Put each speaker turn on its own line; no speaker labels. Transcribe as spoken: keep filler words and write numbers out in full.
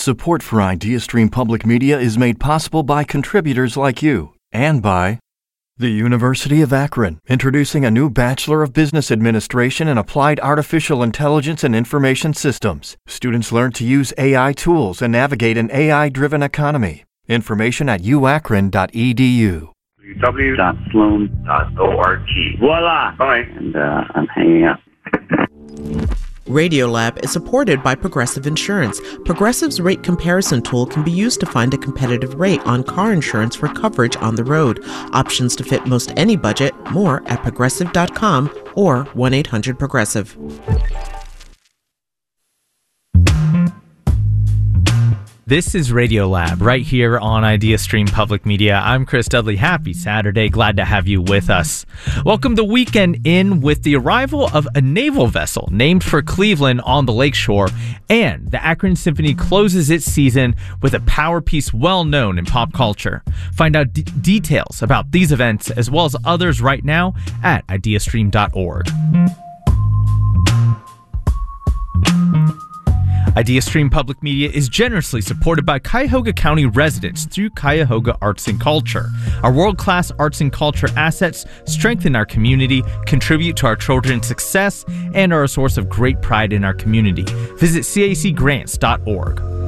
Support for IdeaStream Public Media is made possible by contributors like you and by the University of Akron, introducing a new Bachelor of Business Administration in Applied Artificial Intelligence and Information Systems. Students learn to use A I tools and navigate an A I-driven economy. Information at u akron dot e d u.
w w w dot sloan dot org. Voila! Bye. And uh, I'm hanging up.
Radiolab is supported by Progressive Insurance. Progressive's rate comparison tool can be used to find a competitive rate on car insurance for coverage on the road. Options to fit most any budget. More at progressive dot com or one eight hundred progressive.
This is Radiolab right here on IdeaStream Public Media. I'm Chris Dudley. Happy Saturday. Glad to have you with us. Welcome the weekend in with the arrival of a naval vessel named for Cleveland on the lakeshore, and the Akron Symphony closes its season with a power piece well known in pop culture. Find out d- details about these events as well as others right now at idea stream dot org. IdeaStream Public Media is generously supported by Cuyahoga County residents through Cuyahoga Arts and Culture. Our world-class arts and culture assets strengthen our community, contribute to our children's success, and are a source of great pride in our community. Visit c a c grants dot org.